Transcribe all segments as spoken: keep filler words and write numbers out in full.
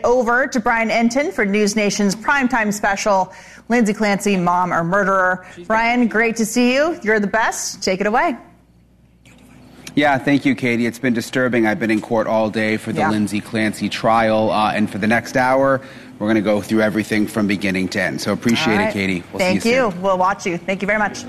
over to Brian Entin for News Nation's primetime special, Lindsay Clancy, Mom or Murderer. Brian, great to see you. You're the best. Take it away. Yeah, thank you, Katie. It's been disturbing. I've been in court all day for the yeah. Lindsay Clancy trial, uh, and for the next hour, we're going to go through everything from beginning to end. So appreciate right. it, Katie. We'll thank see you, you. Soon. We'll watch you. Thank you very much.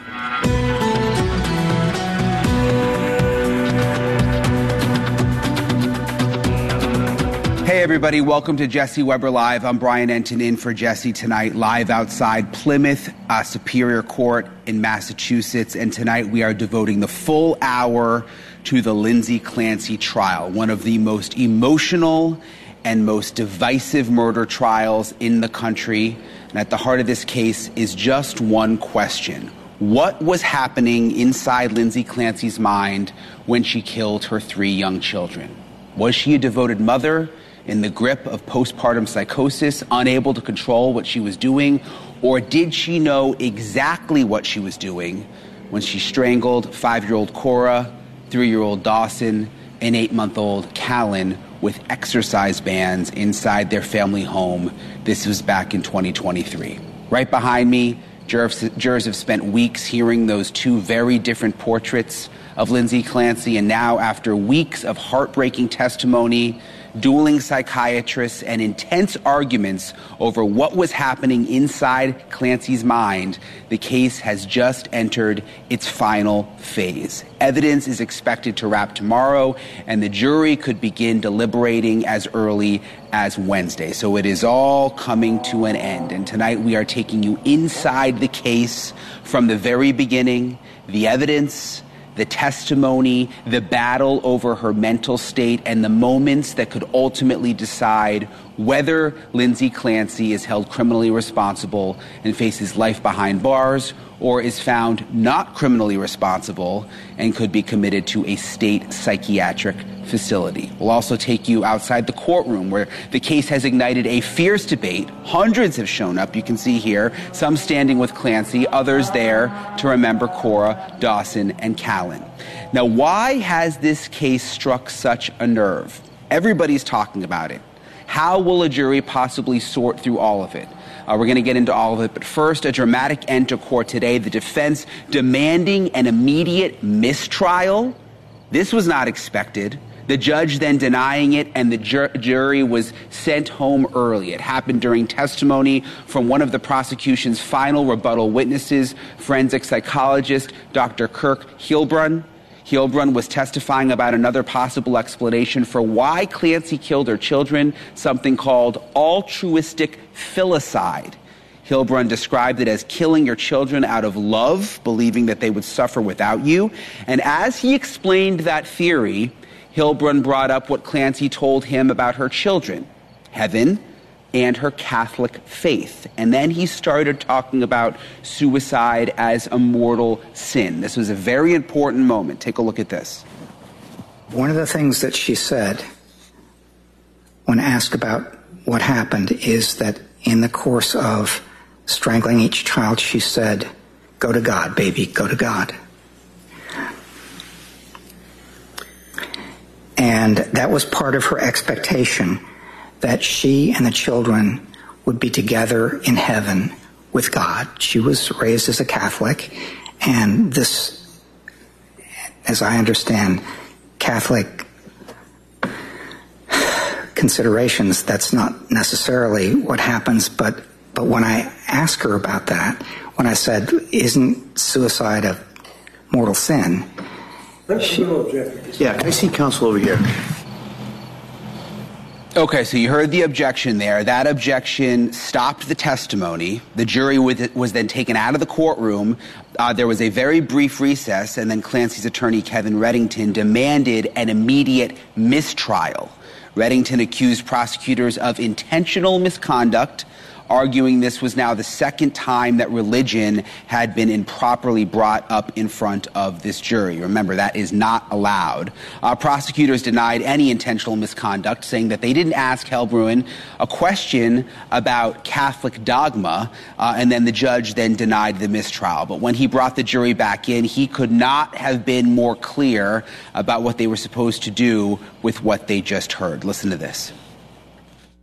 Hey, everybody. Welcome to Jesse Weber Live. I'm Brian Entin in for Jesse tonight, live outside Plymouth uh, Superior Court in Massachusetts. And tonight we are devoting the full hour to the Lindsay Clancy trial, one of the most emotional and most divisive murder trials in the country. And at the heart of this case is just one question. What was happening inside Lindsay Clancy's mind when she killed her three young children? Was she a devoted mother in the grip of postpartum psychosis, unable to control what she was doing? Or did she know exactly what she was doing when she strangled five-year-old Cora, three-year-old Dawson, and eight-month-old Callan with exercise bands inside their family home? This was back in twenty twenty-three. Right behind me, jurors, jurors have spent weeks hearing those two very different portraits of Lindsay Clancy, and now after weeks of heartbreaking testimony, dueling psychiatrists, and intense arguments over what was happening inside Clancy's mind, the case has just entered its final phase. Evidence is expected to wrap tomorrow, and the jury could begin deliberating as early as Wednesday. So it is all coming to an end. And tonight we are taking you inside the case from the very beginning, the evidence, the testimony, the battle over her mental state, and the moments that could ultimately decide whether Lindsay Clancy is held criminally responsible and faces life behind bars, or is found not criminally responsible and could be committed to a state psychiatric facility. We'll also take you outside the courtroom where the case has ignited a fierce debate. Hundreds have shown up, you can see here, some standing with Clancy, others there to remember Cora, Dawson, and Callan. Now, why has this case struck such a nerve? Everybody's talking about it. How will a jury possibly sort through all of it? Uh, we're going to get into all of it, but first, a dramatic end to court today. The defense demanding an immediate mistrial. This was not expected. The judge then denying it, and the jur- jury was sent home early. It happened during testimony from one of the prosecution's final rebuttal witnesses, forensic psychologist Doctor Kirk Heilbrunn. Heilbrunn was testifying about another possible explanation for why Clancy killed her children, something called altruistic filicide. Heilbrunn described it as killing your children out of love, believing that they would suffer without you. And as he explained that theory, Heilbrunn brought up what Clancy told him about her children, heaven, and her Catholic faith. And then he started talking about suicide as a mortal sin. This was a very important moment. Take a look at this. One of the things that she said when asked about what happened is that in the course of strangling each child, she said, "Go to God, baby, go to God." And that was part of her expectation, that she and the children would be together in heaven with God. She was raised as a Catholic, and this, as I understand, Catholic considerations, that's not necessarily what happens, but, but when I asked her about that, when I said, isn't suicide a mortal sin? She, yeah, can I see counsel over here? Okay, so you heard the objection there. That objection stopped the testimony. The jury was then taken out of the courtroom. Uh, there was a very brief recess, and then Clancy's attorney, Kevin Reddington, demanded an immediate mistrial. Reddington accused prosecutors of intentional misconduct, arguing this was now the second time that religion had been improperly brought up in front of this jury. Remember, that is not allowed. Uh, prosecutors denied any intentional misconduct, saying that they didn't ask Heilbrunn a question about Catholic dogma, uh, and then the judge then denied the mistrial. But when he brought the jury back in, he could not have been more clear about what they were supposed to do with what they just heard. Listen to this.